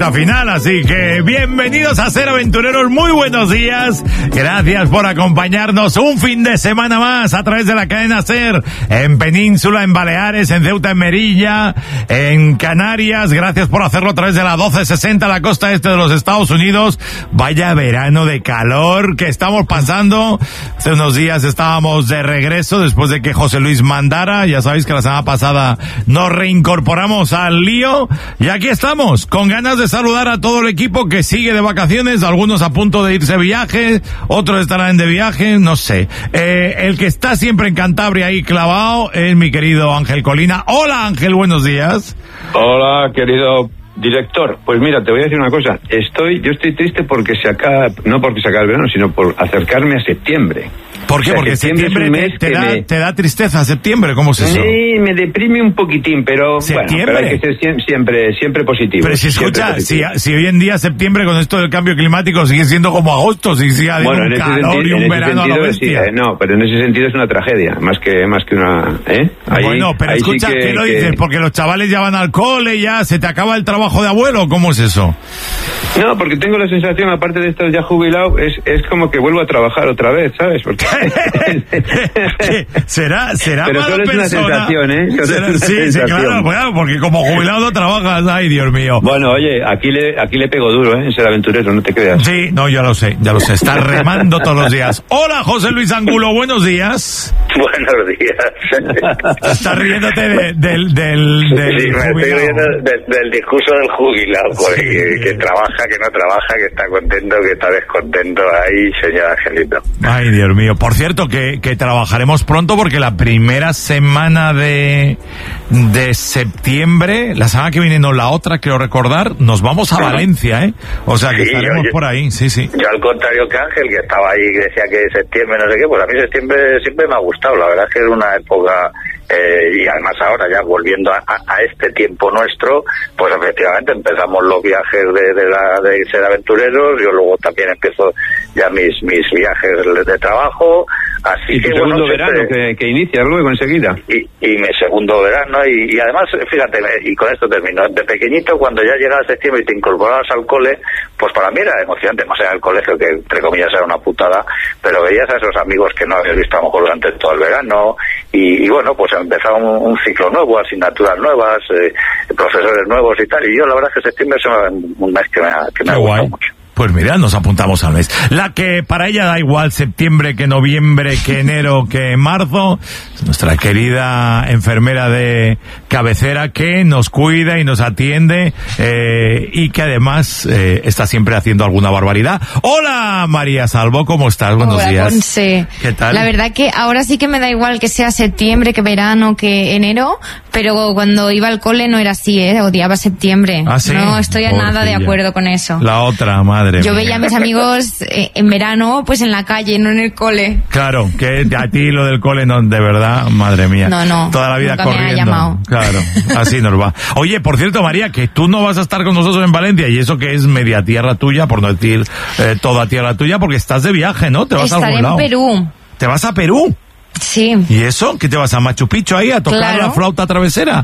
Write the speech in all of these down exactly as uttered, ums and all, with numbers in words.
final, así que bienvenidos a Ser Aventureros, muy buenos días, gracias por acompañarnos un fin de semana más a través de la cadena Ser, en Península, en Baleares, en Ceuta, en Melilla, en Canarias, gracias por hacerlo a través de la doce sesenta, la costa este de los Estados Unidos. Vaya verano de calor que estamos pasando. Hace unos días estábamos de regreso después de que José Luis mandara, ya sabéis que la semana pasada nos reincorporamos al lío y aquí estamos, con ganas de saludar a todo el equipo que sigue de vacaciones, algunos a punto de irse de viaje, otros estarán de viaje, no sé. Eh, el que está siempre en Cantabria ahí clavado es mi querido Ángel Colina. Hola Ángel, buenos días. Hola querido director. Pues mira, te voy a decir una cosa. Estoy, yo estoy triste porque se acaba, no porque se acaba el verano, sino por acercarme a septiembre. ¿Por qué? O sea, porque septiembre, septiembre te, te, da, me... te da tristeza septiembre, ¿cómo es eso? Sí, me deprime un poquitín, pero ¿Septiembre? Bueno, pero hay que ser siempre, siempre positivo. Pero si escucha, si, si hoy en día septiembre con esto del cambio climático sigue siendo como agosto, si sigue habiendo bueno, un calor sentido, y un verano a la bestia. Sí, eh, no, pero en ese sentido es una tragedia, más que más que una... ¿eh? Ahí, bueno, pero escucha, sí que, ¿qué lo que... dices? Porque los chavales ya van al cole, ya se te acaba el trabajo de abuelo, ¿cómo es eso? No, porque tengo la sensación, aparte de estar ya jubilado, es, es como que vuelvo a trabajar otra vez, ¿sabes? Porque... será será pero mala solo es persona. Una sensación, ¿eh? Solo ¿Será? Es una sí, sensación. sí, claro, claro, porque como jubilado no trabajas, ay Dios mío. Bueno, oye, aquí le aquí le pego duro, ¿eh? En Ser Aventurero, no te creas. Sí, no, ya lo sé, ya lo sé, está remando todos los días. Hola, José Luis Angulo, buenos días. Buenos días. Estás riéndote de, del del del sí, me jubilado. estoy riendo del, del discurso del jubilado, porque Sí. que, que trabaja, que no trabaja, que está contento, que está descontento. Ahí, señor Angelito. Ay, Dios mío. Por cierto, que, que trabajaremos pronto porque la primera semana de, de septiembre, la semana que viene, no la otra, quiero recordar, nos vamos a Ajá. Valencia, ¿eh? O sea, que Sí, estaremos oye, por ahí, sí, sí. Yo al contrario que Ángel, que estaba ahí y decía que septiembre, no sé qué, pues a mí septiembre siempre me ha gustado. La verdad es que es una época... Eh, y además ahora ya volviendo a, a este tiempo nuestro, pues efectivamente empezamos los viajes de, de, la, de Ser Aventureros, yo luego también empiezo ya mis mis viajes de, de trabajo, así y que tu bueno, segundo siempre, verano que, que inicias luego enseguida. y, y mi segundo verano, y, y además, fíjate, y con esto termino, de pequeñito cuando ya llegaba septiembre y te incorporabas al cole, pues para mí era emocionante, más allá del colegio, que entre comillas era una putada, pero veías a esos amigos que no habías visto a lo mejor durante todo el verano, y, y bueno, pues empezaba un, un ciclo nuevo, asignaturas nuevas, eh, profesores nuevos y tal, y yo la verdad es que septiembre es un mes que me ha, que me ha gustado mucho. Pues mira, nos apuntamos al mes. La que para ella da igual septiembre que noviembre, que enero, que marzo, nuestra querida enfermera de cabecera que nos cuida y nos atiende eh, y que además eh, está siempre haciendo alguna barbaridad. Hola María Salvo, ¿cómo estás? Buenos Hola, días. Conce. ¿Qué tal? La verdad que ahora sí que me da igual que sea septiembre, que verano, que enero, pero cuando iba al cole no era así, ¿eh? Odiaba septiembre. ¿Ah, sí? No estoy a nada de acuerdo con eso. La otra, madre Yo mía. veía a mis amigos eh, en verano, pues en la calle, no en el cole. Claro, que a ti lo del cole no, de verdad, madre mía. No, no, toda la vida nunca me ha corriendo. llamado. Claro, así nos va. Oye, por cierto, María, que tú no vas a estar con nosotros en Valencia, y eso que es media tierra tuya, por no decir eh, toda tierra tuya, porque estás de viaje, ¿no? Te vas Estaré a algún en lado. Perú. ¿Te vas a Perú? Sí. ¿Y eso? ¿Qué te vas a Machu Picchu ahí a tocar Claro. la flauta travesera?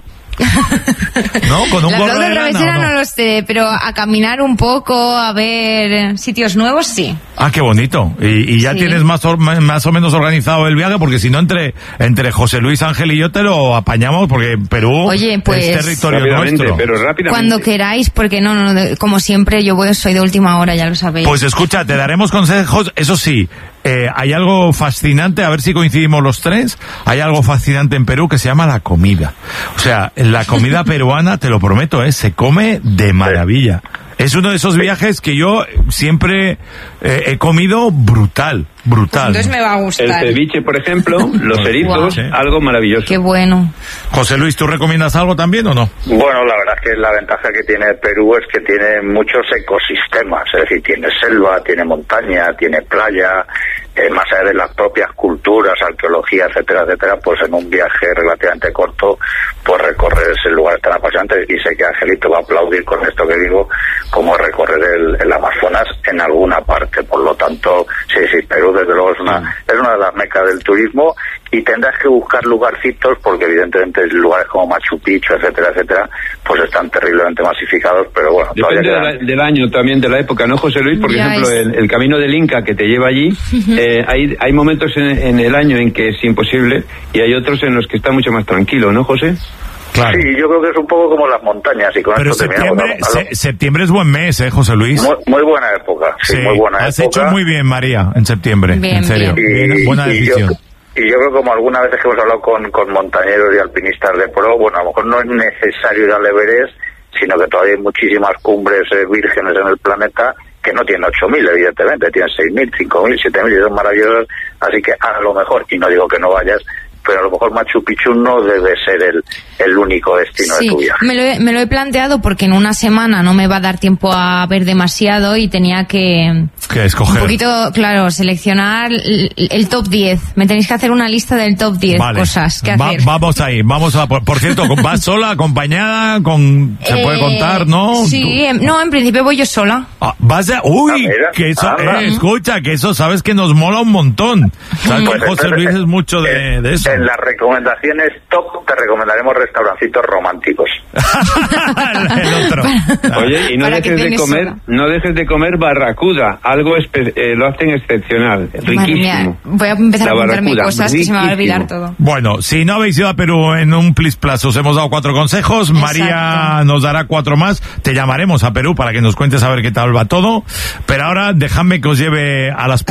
¿No? Con un La gorro flauta de lana, travesera ¿o no? no lo sé, pero a caminar un poco, a ver sitios nuevos, sí. Ah, qué bonito. Y, y ya Sí. tienes más o, más o menos organizado el viaje, porque si no, entre entre José Luis, Ángel y yo te lo apañamos, porque Perú Oye, pues, es territorio Rápidamente, nuestro. pero rápidamente. Cuando queráis, porque no, no, de- como siempre, yo voy, soy de última hora, ya lo sabéis. Pues escucha, te daremos consejos, eso sí, eh, hay algo fascinante, a ver si coincidimos los tres, hay algo fascinante en Perú que se llama la comida. O sea, la comida peruana, te lo prometo, eh, se come de maravilla. Es uno de esos viajes que yo siempre eh, he comido brutal, brutal. Entonces me va a El gustar. ceviche, por ejemplo, los erizos, Guau. algo maravilloso. Qué bueno. José Luis, ¿tú recomiendas algo también o no? Bueno, la verdad es que la ventaja que tiene Perú es que tiene muchos ecosistemas, es decir, tiene selva, tiene montaña, tiene playa, eh, más allá de las propias culturas, arqueología, etcétera, etcétera, pues en un viaje relativamente corto, pues recorrer ese lugar tan apasionante, y sé que Angelito va a aplaudir con esto que digo, como recorrer el, el Amazonas en alguna parte. Por lo tanto, sí, sí, Perú desde luego es una, es una de las mecas del turismo, y tendrás que buscar lugarcitos porque evidentemente lugares como Machu Picchu, etcétera, etcétera, pues están terriblemente masificados, pero bueno, depende todavía de la, del año también, de la época, ¿no, José Luis? Por Ya ejemplo, es... el, el camino del Inca que te lleva allí, eh, hay, hay momentos en, en el año en que es imposible y hay otros en los que está mucho más tranquilo, ¿no, José? Claro. Sí, yo creo que es un poco como las montañas y con Pero esto terminamos. septiembre, ¿no? se, septiembre es buen mes, ¿eh, José Luis? Muy, muy buena época, sí, Sí, muy buena has época. hecho muy bien, María, en septiembre, Bien, en serio. bien. Bien, buena Y- y decisión. yo- Y yo creo que como algunas veces que hemos hablado con, con montañeros y alpinistas de pro, bueno, a lo mejor no es necesario ir al Everest, sino que todavía hay muchísimas cumbres eh, vírgenes en el planeta que no tienen ocho mil, evidentemente, tienen seis mil, cinco mil, siete mil y son maravillosas, así que a lo mejor, y no digo que no vayas, pero a lo mejor Machu Picchu no debe ser el, el único destino Sí, de tu viaje. me lo, he, me lo he planteado porque en una semana no me va a dar tiempo a ver demasiado y tenía que... Que escoger. Un poquito, claro, seleccionar el, el top diez. Me tenéis que hacer una lista del top diez Vale. cosas que Va- hacer. vamos ahí, vamos a... Por, por cierto, ¿vas sola, acompañada? Con, ¿Se puede Eh, contar, no? Sí, Tú- em, no, en principio voy yo sola. Ah, vas a... Uy, Ah, mira. que eso... Anda. eh, escucha, que eso sabes que nos mola un montón. Sabes Pues que José entonces, Luis es mucho de, en- de eso. En las recomendaciones top te recomendaremos restaurancitos románticos. El otro. Oye, y no Para que dejes de tienes comer, sola. no dejes de comer barracuda, algo espe- eh, lo hacen excepcional, Madre mía, riquísimo. voy a empezar La a apuntarme barracuda, cosas que se me va a olvidar riquísimo. todo. Bueno, si no habéis ido a Perú en un Plis Plus, os hemos dado cuatro consejos. María Exacto. nos dará cuatro más. Te llamaremos a Perú para que nos cuentes a ver qué tal va todo. Pero ahora dejadme que os lleve a las